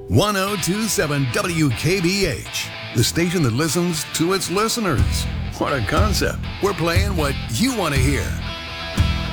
1027 WKBH, the station that listens to its listeners. What a concept. We're playing what you want to hear.